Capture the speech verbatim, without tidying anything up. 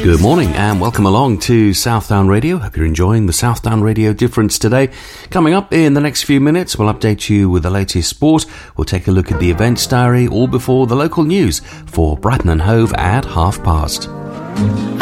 Good morning and welcome along to Southdown Radio. Hope you're enjoying the Southdown Radio Difference today. Coming up in the next few minutes, we'll update you with the latest sport. We'll take a look at the events diary all before the local news for Brighton and Hove at half past.